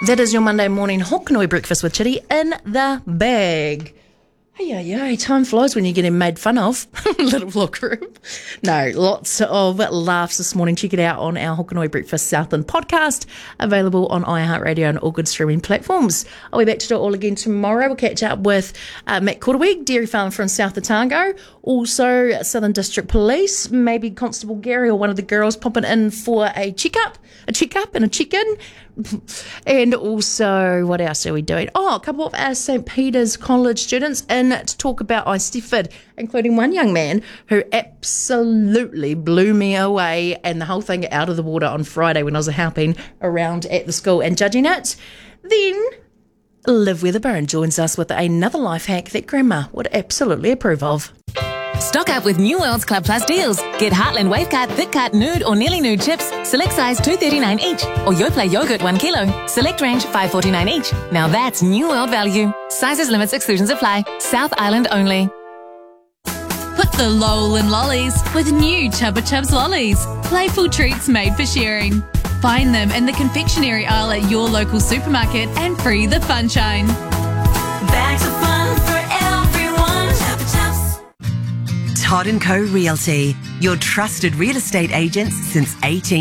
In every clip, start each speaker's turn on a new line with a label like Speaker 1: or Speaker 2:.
Speaker 1: That is your Monday morning Hokanui breakfast with Chitty in the bag. Hey, time flies when you're getting made fun of. Little vlog group. No, lots of laughs this morning. Check it out on our Hokanui Breakfast Southland podcast, available on iHeartRadio and all good streaming platforms. I'll be back to do it all again tomorrow. We'll catch up with Matt Korteweg, dairy farmer from South Otago. Also, Southern District Police, maybe Constable Gary or one of the girls popping in for a checkup and a check-in. And also, what else are we doing? A couple of our St. Peter's College students in to talk about Eisteddfod, including one young man who absolutely blew me away and the whole thing out of the water on Friday when I was helping around at the school and judging it. Then Liv Weatherburn joins us with another life hack that Grandma would absolutely approve of.
Speaker 2: Stock up with New World's Club Plus deals. Get Heartland Wave Cut, Thick Cut, Nude or Nearly Nude chips, select size $2.39 each. Or Yoplait yogurt 1 kilo, select range $5.49 each. Now that's New World value. Sizes, limits, exclusions apply. South Island only.
Speaker 3: Put the lol in lollies with new Chubba Chubs lollies. Playful treats made for sharing. Find them in the confectionery aisle at your local supermarket and free the funshine.
Speaker 4: Bags of fun for everyone. Chubba Chubs. Todd & Co Realty, your trusted real estate agents since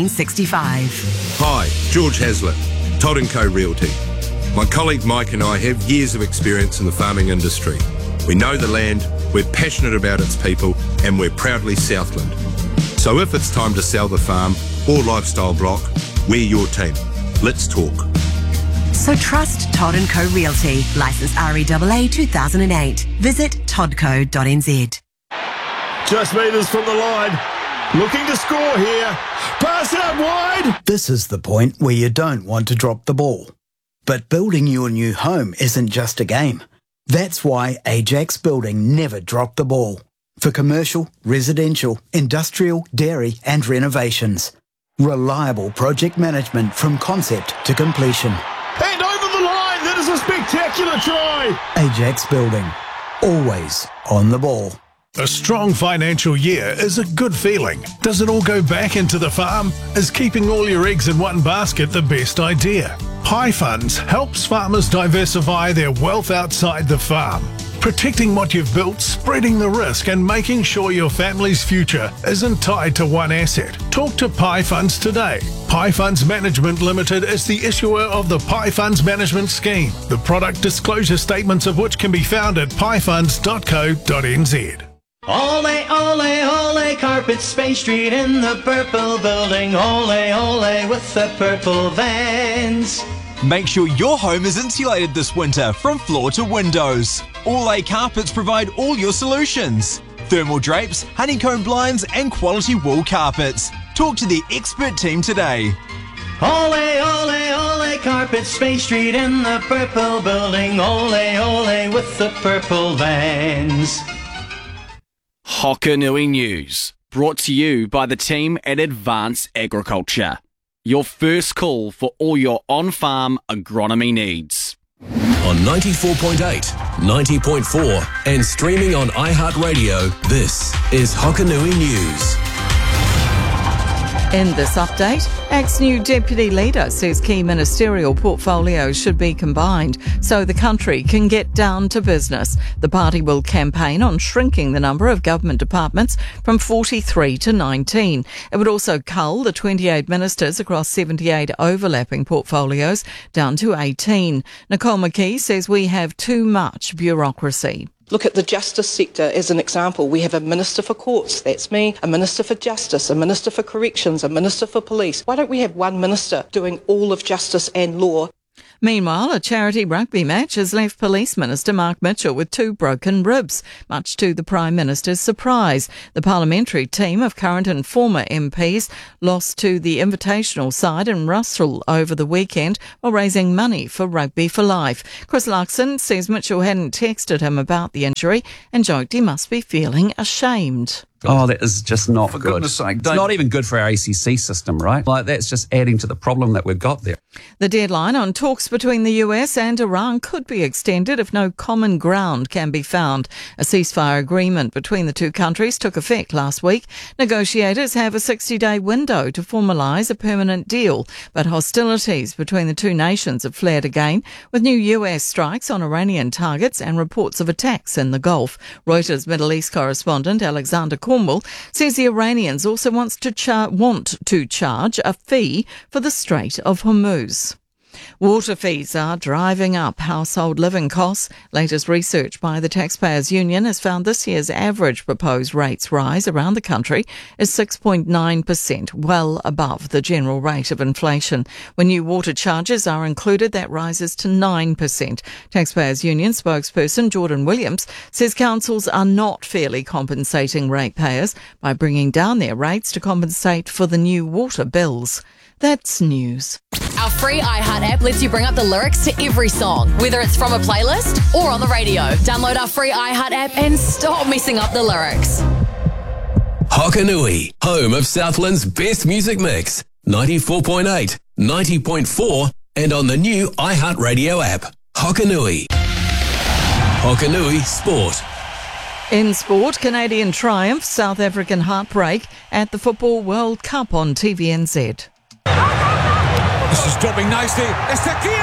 Speaker 4: 1865.
Speaker 5: Hi, George Hazlitt, Todd & Co Realty. My colleague Mike and I have years of experience in the farming industry. We know the land, we're passionate about its people, and we're proudly Southland. So if it's time to sell the farm or lifestyle block, we're your team. Let's talk.
Speaker 4: So trust Todd & Co Realty, licence REAA 2008. Visit toddco.nz.
Speaker 6: Just metres from the line. Looking to score here. Pass out wide.
Speaker 7: This is the point where you don't want to drop the ball. But building your new home isn't just a game. That's why Ajax Building never dropped the ball. For commercial, residential, industrial, dairy and renovations. Reliable project management from concept to completion.
Speaker 6: And over the line. That is a spectacular try.
Speaker 7: Ajax Building. Always on the ball.
Speaker 8: A strong financial year is a good feeling. Does it all go back into the farm? Is keeping all your eggs in one basket the best idea? Pi Funds helps farmers diversify their wealth outside the farm. Protecting what you've built, spreading the risk and making sure your family's future isn't tied to one asset. Talk to Pi Funds today. Pi Funds Management Limited is the issuer of the Pi Funds Management Scheme, the product disclosure statements of which can be found at pifunds.co.nz.
Speaker 9: Ole, ole, ole, carpet, Spain Street in the purple building. Ole, ole, with the purple vans.
Speaker 10: Make sure your home is insulated this winter from floor to windows. Ole Carpets provide all your solutions. Thermal drapes, honeycomb blinds and quality wool carpets. Talk to the expert team today.
Speaker 9: Ole, ole, ole, carpet, Spain Street in the purple building. Ole, ole, with the purple vans.
Speaker 11: Hokanui News, brought to you by the team at Advanced Agriculture. Your first call for all your on-farm agronomy needs.
Speaker 12: On 94.8, 90.4 and streaming on iHeartRadio, this is Hokanui News.
Speaker 13: In this update, ACT's new deputy leader says key ministerial portfolios should be combined so the country can get down to business. The party will campaign on shrinking the number of government departments from 43 to 19. It would also cull the 28 ministers across 78 overlapping portfolios down to 18. Nicole McKee says we have too much bureaucracy.
Speaker 14: Look at the justice sector as an example. We have a Minister for Courts, that's me, a Minister for Justice, a Minister for Corrections, a Minister for Police. Why don't we have one minister doing all of justice and law?
Speaker 13: Meanwhile, a charity rugby match has left Police Minister Mark Mitchell with 2 broken ribs, much to the Prime Minister's surprise. The parliamentary team of current and former MPs lost to the invitational side in Russell over the weekend while raising money for Rugby for Life. Chris Luxon says Mitchell hadn't texted him about the injury and joked he must be feeling ashamed.
Speaker 15: Oh, that is just not good.
Speaker 16: For goodness sake.
Speaker 15: It's not even good for our ACC system, right? Like, that's just adding to the problem that we've got there.
Speaker 13: The deadline on talks between the US and Iran could be extended if no common ground can be found. A ceasefire agreement between the two countries took effect last week. Negotiators have a 60-day window to formalise a permanent deal, but hostilities between the two nations have flared again, with new US strikes on Iranian targets and reports of attacks in the Gulf. Reuters Middle East correspondent Alexander Cornwall says the Iranians also want to charge a fee for the Strait of Hormuz. Water fees are driving up household living costs. Latest research by the Taxpayers Union has found this year's average proposed rates rise around the country is 6.9%, well above the general rate of inflation. When new water charges are included, that rises to 9%. Taxpayers Union spokesperson Jordan Williams says councils are not fairly compensating ratepayers by bringing down their rates to compensate for the new water bills. That's news.
Speaker 17: Our free iHeart app lets you bring up the lyrics to every song, whether it's from a playlist or on the radio. Download our free iHeart app and stop messing up the lyrics.
Speaker 12: Hokanui, home of Southland's best music mix. 94.8, 90.4 and on the new iHeart Radio app. Hokanui. Hokanui Sport.
Speaker 13: In sport, Canadian triumph, South African heartbreak at the Football World Cup on TVNZ.
Speaker 18: This is dropping nicely. Estaquio!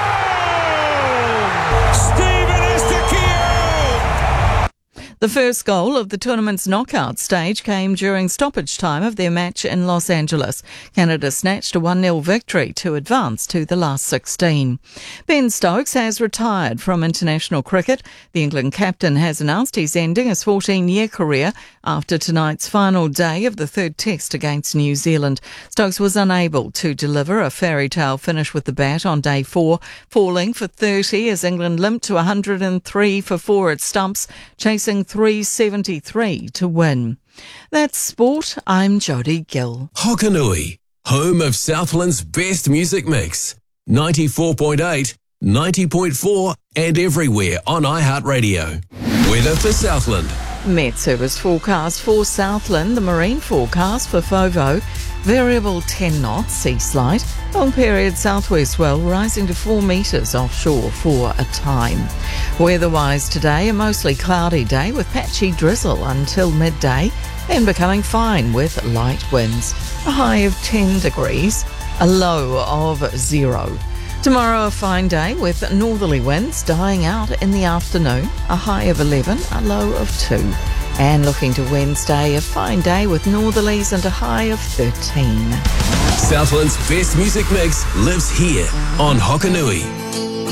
Speaker 18: Steven Estaquio!
Speaker 13: The first goal of the tournament's knockout stage came during stoppage time of their match in Los Angeles. Canada snatched a 1-0 victory to advance to the last 16. Ben Stokes has retired from international cricket. The England captain has announced he's ending his 14-year career after tonight's final day of the third test against New Zealand. Stokes was unable to deliver a fairy tale finish with the bat on day 4, falling for 30 as England limped to 103 for 4 at stumps, chasing 373 to win. That's sport. I'm Jodie Gill.
Speaker 12: Hokanui, home of Southland's best music mix. 94.8, 90.4 and everywhere on iHeartRadio. Weather for Southland.
Speaker 13: Met Service forecast for Southland, the marine forecast for FOVO, variable 10 knots, sea slight, long period southwest swell rising to 4 metres offshore for a time. Weather-wise today, a mostly cloudy day with patchy drizzle until midday, then becoming fine with light winds. A high of 10 degrees, a low of 0. Tomorrow a fine day with northerly winds dying out in the afternoon, a high of 11, a low of 2. And looking to Wednesday, a fine day with northerlies and a high of 13.
Speaker 12: Southland's best music mix lives here on Hokanui.